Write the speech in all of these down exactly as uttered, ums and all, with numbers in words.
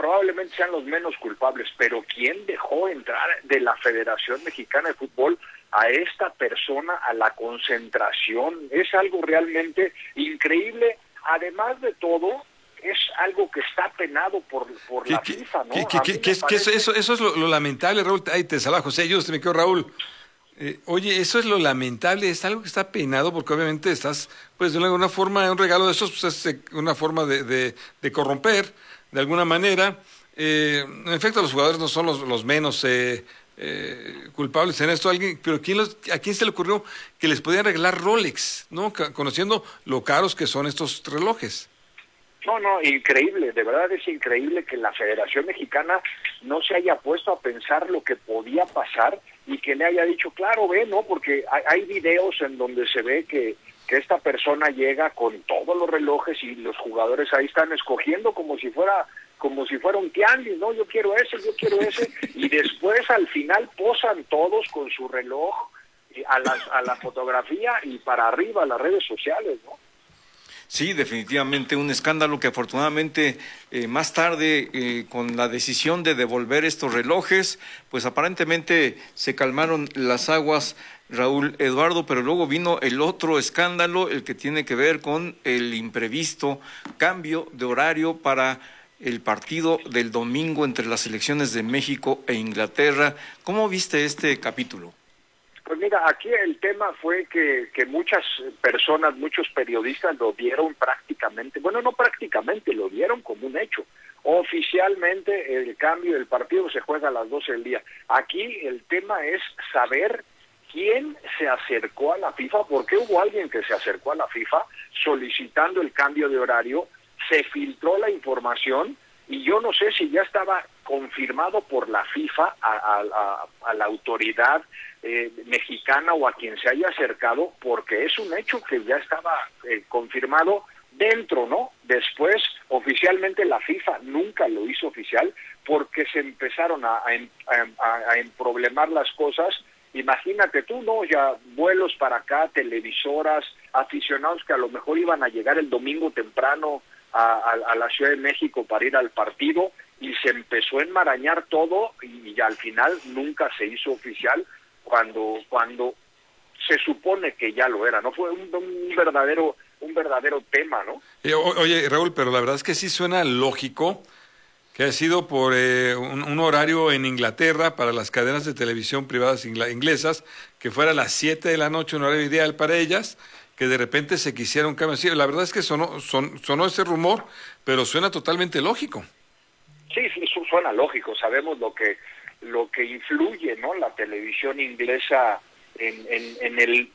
probablemente sean los menos culpables, pero ¿quién dejó entrar de la Federación Mexicana de Fútbol a esta persona a la concentración? Es algo realmente increíble. Además de todo, es algo que está penado por, por ¿Qué, la qué, FIFA, ¿no? ¿qué, qué, qué, qué es, parece... eso, eso es lo, lo lamentable, Raúl. Ahí te salva, José, yo se me quedo, Raúl. Eh, oye, eso es lo lamentable, es algo que está penado porque obviamente estás, pues de alguna forma, un regalo de esos, pues es una forma de, de, de corromper, de alguna manera. Eh, en efecto, los jugadores no son los, los menos eh, eh, culpables en esto, alguien, pero ¿quién los, ¿a quién se le ocurrió que les podían regalar Rolex, ¿no? Conociendo lo caros que son estos relojes. No, no, increíble, de verdad es increíble que la Federación Mexicana no se haya puesto a pensar lo que podía pasar y que le haya dicho, claro, ve, ¿no? Porque hay, hay videos en donde se ve que, que esta persona llega con todos los relojes y los jugadores ahí están escogiendo como si fuera como si fuera un tianguis, ¿no? Yo quiero ese, yo quiero ese, y después al final posan todos con su reloj a, las, a la fotografía y para arriba a las redes sociales, ¿no? Sí, definitivamente un escándalo que afortunadamente eh, más tarde, eh, con la decisión de devolver estos relojes, pues aparentemente se calmaron las aguas, Raúl Eduardo, pero luego vino el otro escándalo, el que tiene que ver con el imprevisto cambio de horario para el partido del domingo entre las selecciones de México e Inglaterra. ¿Cómo viste este capítulo? Pues mira, aquí el tema fue que, que muchas personas, muchos periodistas lo dieron prácticamente, bueno, no prácticamente, lo dieron como un hecho. Oficialmente el cambio del partido se juega a las doce del día. Aquí el tema es saber quién se acercó a la FIFA, porque hubo alguien que se acercó a la FIFA solicitando el cambio de horario, se filtró la información y yo no sé si ya estaba confirmado por la FIFA a, a, a, a la autoridad eh, mexicana o a quien se haya acercado, porque es un hecho que ya estaba eh, confirmado dentro, ¿no? Después, oficialmente la FIFA nunca lo hizo oficial porque se empezaron a, a, a, a emproblemar las cosas. Imagínate tú, ¿no? Ya vuelos para acá, televisoras, aficionados que a lo mejor iban a llegar el domingo temprano a, a, a la Ciudad de México para ir al partido, y se empezó a enmarañar todo y, y al final nunca se hizo oficial cuando cuando se supone que ya lo era, ¿no? Fue un, un verdadero un verdadero tema, ¿no? Eh, oye, Raúl, pero la verdad es que sí suena lógico que ha sido por eh, un, un horario en Inglaterra para las cadenas de televisión privadas inglesas, que fuera a las siete de la noche, un horario ideal para ellas, que de repente se quisieron cambiar. Sí, la verdad es que sonó, son, sonó ese rumor, pero suena totalmente lógico. Sí, sí, suena lógico. Sabemos lo que lo que influye, ¿no? La televisión inglesa en, en, en el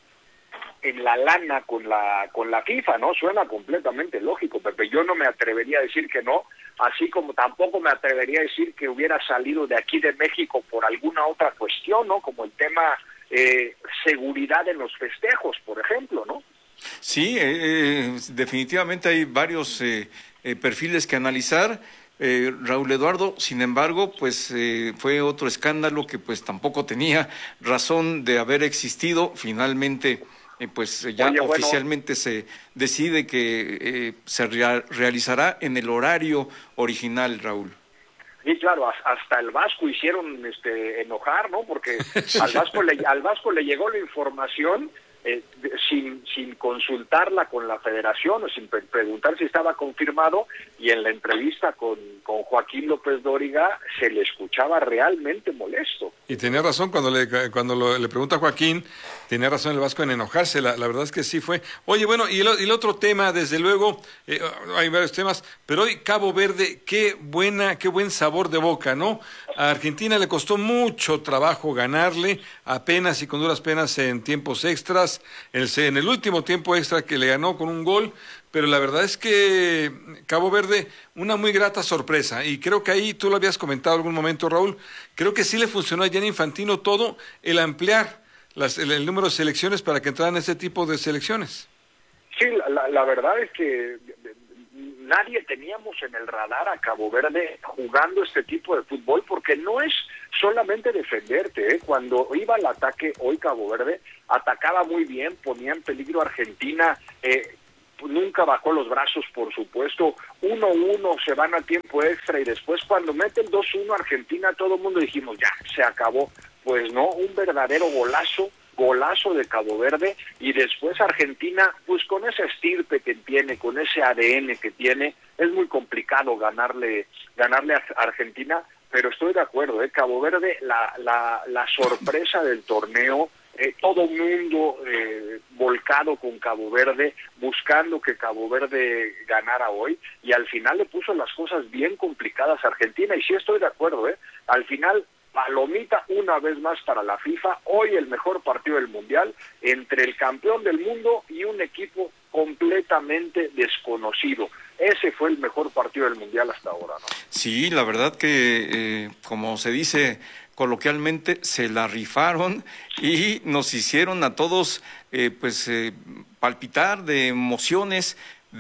en la lana con la con la FIFA, ¿no? Suena completamente lógico, Pepe. Yo no me atrevería a decir que no, así como tampoco me atrevería a decir que hubiera salido de aquí de México por alguna otra cuestión, ¿no? Como el tema eh, seguridad en los festejos, por ejemplo, ¿no? Sí, eh, definitivamente hay varios eh, eh, perfiles que analizar. Eh, Raúl Eduardo, sin embargo, pues eh, fue otro escándalo que pues tampoco tenía razón de haber existido. Finalmente, eh, pues ya Oye, oficialmente bueno, se decide que eh, se rea- realizará en el horario original, Raúl. Sí, claro, hasta el Vasco hicieron este enojar, ¿no? Porque al Vasco le, al Vasco le llegó la información eh, sin sin consultarla con la Federación o sin pre preguntar si estaba confirmado, y en la entrevista con, con Joaquín López Dóriga se le escuchaba realmente molesto. Y tenía razón cuando le cuando lo, le pregunta a Joaquín, tenía razón el Vasco en enojarse, la, la verdad es que sí fue. Oye, bueno, y el, y el otro tema, desde luego, eh, hay varios temas, pero hoy Cabo Verde, qué buena, qué buen sabor de boca, ¿no? A Argentina le costó mucho trabajo ganarle, apenas y con duras penas en tiempos extras, en el, en el último tiempo extra que le ganó con un gol, pero la verdad es que Cabo Verde, una muy grata sorpresa, y creo que ahí tú lo habías comentado en algún momento, Raúl, creo que sí le funcionó a Gianni Infantino todo el ampliar las, el, el número de selecciones para que entraran ese tipo de selecciones. Sí, la, la verdad es que nadie teníamos en el radar a Cabo Verde jugando este tipo de fútbol, porque no es solamente defenderte, ¿eh? Cuando iba al ataque hoy Cabo Verde atacaba muy bien, ponía en peligro a Argentina, eh, nunca bajó los brazos, por supuesto. uno uno, se van a tiempo extra y después cuando meten dos uno Argentina, todo el mundo dijimos, ya, se acabó. Pues no, un verdadero golazo, golazo de Cabo Verde, y después Argentina, pues con esa estirpe que tiene, con ese A D N que tiene, es muy complicado ganarle, ganarle a Argentina, pero estoy de acuerdo, ¿eh? Cabo Verde, la, la, la sorpresa del torneo, eh, todo el mundo eh, volcado con Cabo Verde, buscando que Cabo Verde ganara hoy, y al final le puso las cosas bien complicadas a Argentina, y sí estoy de acuerdo, ¿eh? Al final, palomita una vez más para la FIFA, hoy el mejor partido del Mundial, entre el campeón del mundo y un equipo completamente desconocido. Ese fue el mejor partido del Mundial hasta ahora, ¿no? Sí, la verdad que, eh, como se dice coloquialmente, se la rifaron y nos hicieron a todos eh, pues eh, palpitar de emociones,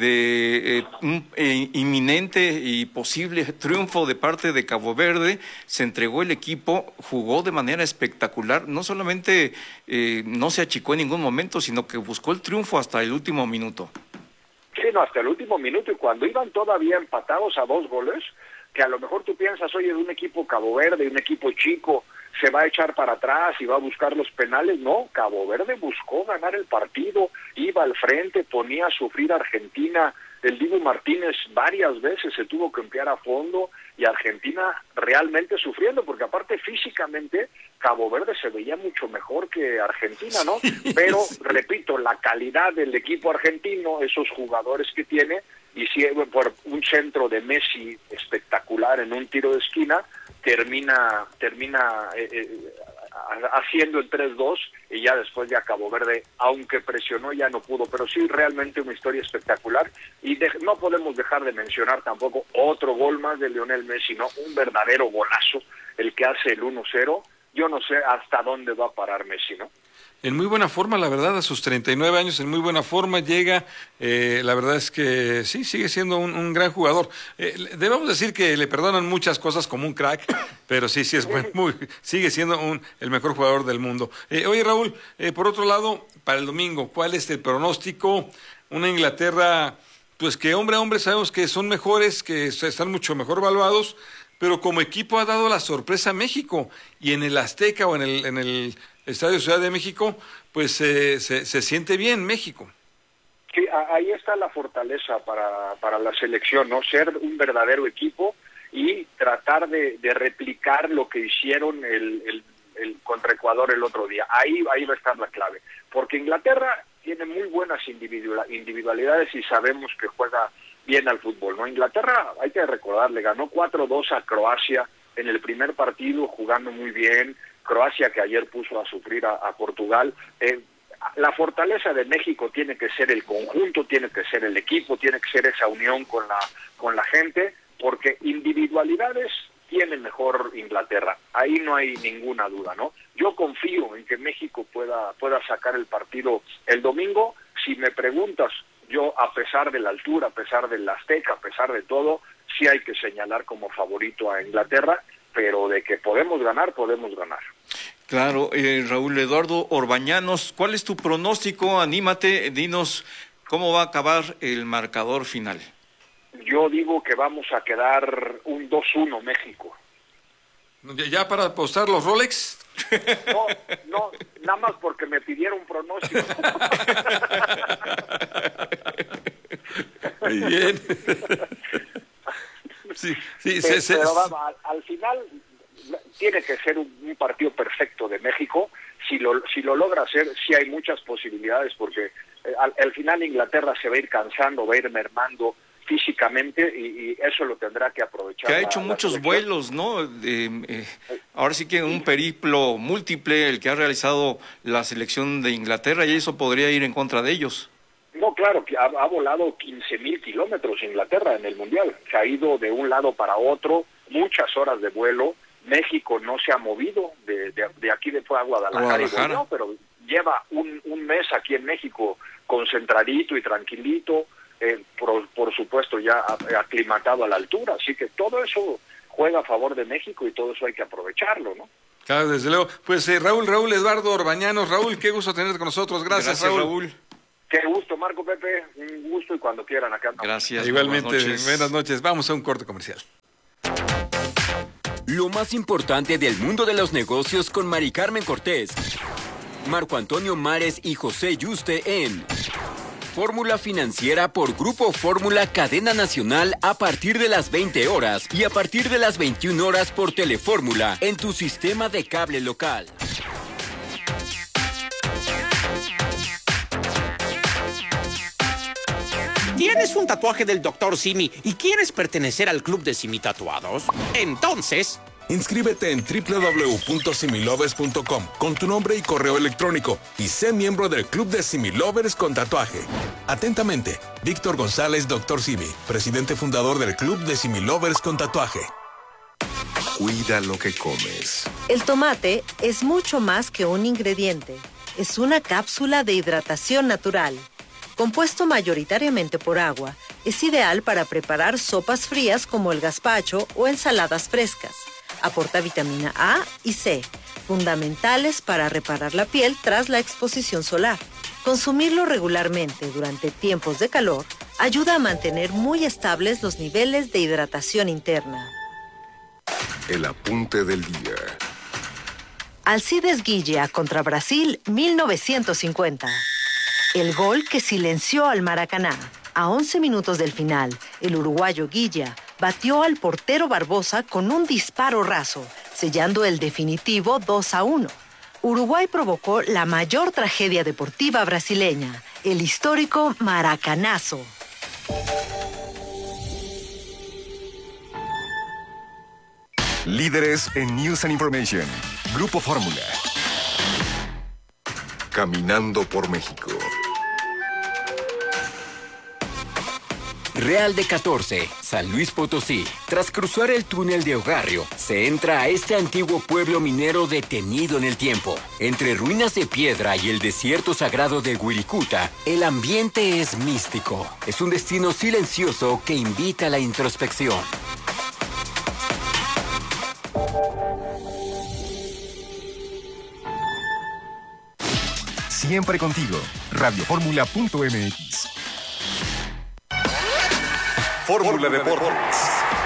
de eh, un eh, inminente y posible triunfo de parte de Cabo Verde. Se entregó el equipo, jugó de manera espectacular, no solamente eh, no se achicó en ningún momento, sino que buscó el triunfo hasta el último minuto. Sí, no, hasta el último minuto, y cuando iban todavía empatados a dos goles, que a lo mejor tú piensas, oye, de un equipo Cabo Verde, un equipo chico, se va a echar para atrás y va a buscar los penales. No, Cabo Verde buscó ganar el partido, iba al frente, ponía a sufrir a Argentina. El Dibu Martínez varias veces se tuvo que emplear a fondo, y Argentina realmente sufriendo, porque aparte físicamente Cabo Verde se veía mucho mejor que Argentina, ¿no? Pero, repito, la calidad del equipo argentino, esos jugadores que tiene, y si por un centro de Messi espectacular en un tiro de esquina, termina termina eh, eh, haciendo el tres dos, y ya después ya Cabo Verde, aunque presionó, ya no pudo. Pero sí, realmente una historia espectacular, y de, no podemos dejar de mencionar tampoco otro gol más de Lionel Messi, ¿no? Un verdadero golazo, el que hace el uno cero. Yo no sé hasta dónde va a parar Messi, ¿no? En muy buena forma, la verdad, a sus treinta y nueve años, en muy buena forma llega. Eh, la verdad es que sí, sigue siendo un, un gran jugador. Eh, debemos decir que le perdonan muchas cosas como un crack, pero sí, sí es buen, muy, sigue siendo un, el mejor jugador del mundo. Eh, oye, Raúl, eh, por otro lado, para el domingo, ¿cuál es el pronóstico? Una Inglaterra, pues que hombre a hombre sabemos que son mejores, que están mucho mejor evaluados, pero como equipo ha dado la sorpresa a México, y en el Azteca o en el, en el Estadio Ciudad de México, pues eh, se, se siente bien México. Sí, ahí está la fortaleza para, para la selección, ¿no? Ser un verdadero equipo y tratar de, de replicar lo que hicieron el, el, el contra Ecuador el otro día. Ahí, ahí va a estar la clave, porque Inglaterra tiene muy buenas individualidades y sabemos que juega bien al fútbol, ¿no? Inglaterra, hay que recordar, le ganó cuatro dos a Croacia en el primer partido, jugando muy bien. Croacia, que ayer puso a sufrir a, a Portugal. Eh, la fortaleza de México tiene que ser el conjunto, tiene que ser el equipo, tiene que ser esa unión con la con la gente, porque individualidades tiene mejor Inglaterra. Ahí no hay ninguna duda, ¿no? Yo confío en que México pueda pueda sacar el partido el domingo. Si me preguntas, yo, a pesar de la altura, a pesar del Azteca, a pesar de todo, sí hay que señalar como favorito a Inglaterra, pero de que podemos ganar, podemos ganar. Claro, eh, Raúl Eduardo Orbañanos, ¿cuál es tu pronóstico? Anímate, dinos cómo va a acabar el marcador final. Yo digo que vamos a quedar un dos uno México. ¿Ya para apostar los Rolex? No, no, nada más porque me pidieron un pronóstico. Muy bien. Sí, sí, pero, se, pero se, vamos, al, al final tiene que ser un, un partido perfecto de México. Si lo, si lo logra hacer, sí hay muchas posibilidades, porque eh, al, al final Inglaterra se va a ir cansando, va a ir mermando físicamente, y, y eso lo tendrá que aprovechar. Que ha la, hecho la muchos selección. vuelos, ¿no? Eh, eh, ahora sí que un periplo múltiple el que ha realizado la selección de Inglaterra, y eso podría ir en contra de ellos. No, claro, que ha, ha volado quince mil kilómetros Inglaterra en el Mundial. Se ha ido de un lado para otro, muchas horas de vuelo. México no se ha movido, de, de, de aquí de fue a Guadalajara, Guadalajara. Y volvió, pero lleva un, un mes aquí en México concentradito y tranquilito, eh, por, por supuesto ya aclimatado a la altura. Así que todo eso juega a favor de México, y todo eso hay que aprovecharlo, ¿no? Claro, desde luego. Pues eh, Raúl, Raúl Eduardo Orbañanos. Raúl, qué gusto tenerte con nosotros. Gracias, Gracias Raúl. Raúl. Qué gusto, Marco, Pepe, un gusto y cuando quieran acá. Gracias. Igualmente, buenas noches. buenas noches. Vamos a un corte comercial. Lo más importante del mundo de los negocios con Mari Carmen Cortés, Marco Antonio Mares y José Yuste en Fórmula Financiera por Grupo Fórmula Cadena Nacional a partir de las veinte horas y a partir de las veintiuna horas por Telefórmula en tu sistema de cable local. ¿Tienes un tatuaje del doctor Simi y quieres pertenecer al club de Simi Tatuados? Entonces, inscríbete en doble u doble u doble u punto similovers punto com con tu nombre y correo electrónico y sé miembro del club de Similovers con tatuaje. Atentamente, Víctor González, doctor Simi, presidente fundador del club de Similovers con tatuaje. Cuida lo que comes. El tomate es mucho más que un ingrediente. Es una cápsula de hidratación natural. Compuesto mayoritariamente por agua, es ideal para preparar sopas frías como el gazpacho o ensaladas frescas. Aporta vitamina A y C, fundamentales para reparar la piel tras la exposición solar. Consumirlo regularmente durante tiempos de calor ayuda a mantener muy estables los niveles de hidratación interna. El apunte del día. Alcides Guilla contra Brasil mil novecientos cincuenta. El gol que silenció al Maracaná. A once minutos del final, el uruguayo Guilla batió al portero Barbosa con un disparo raso, sellando el definitivo dos a uno. Uruguay provocó la mayor tragedia deportiva brasileña, el histórico Maracanazo. Líderes en News and Information. Grupo Fórmula. Caminando por México. Real de catorce, San Luis Potosí. Tras cruzar el túnel de Ogarrio, se entra a este antiguo pueblo minero detenido en el tiempo. Entre ruinas de piedra y el desierto sagrado de Wirikuta, el ambiente es místico. Es un destino silencioso que invita a la introspección. Siempre contigo. radioformula punto m x. Fórmula Deportes.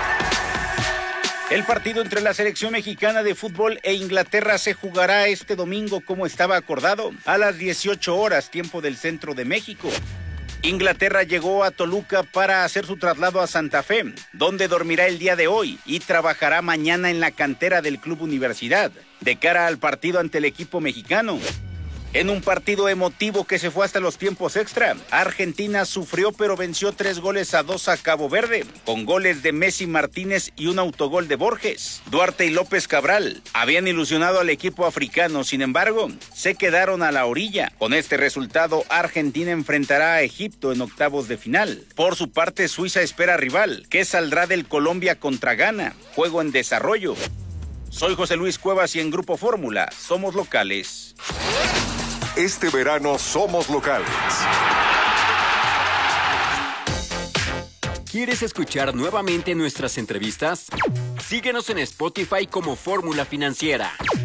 El partido entre la selección mexicana de fútbol e Inglaterra se jugará este domingo como estaba acordado, a las dieciocho horas, tiempo del centro de México. Inglaterra llegó a Toluca para hacer su traslado a Santa Fe, donde dormirá el día de hoy y trabajará mañana en la cantera del Club Universidad, de cara al partido ante el equipo mexicano. En un partido emotivo que se fue hasta los tiempos extra, Argentina sufrió pero venció tres goles a dos a Cabo Verde, con goles de Messi Martínez y un autogol de Borges. Duarte y López Cabral habían ilusionado al equipo africano, sin embargo, se quedaron a la orilla. Con este resultado, Argentina enfrentará a Egipto en octavos de final. Por su parte, Suiza espera rival, que saldrá del Colombia contra Ghana, juego en desarrollo. Soy José Luis Cuevas y en Grupo Fórmula somos locales. Este verano somos locales. ¿Quieres escuchar nuevamente nuestras entrevistas? Síguenos en Spotify como Fórmula Financiera.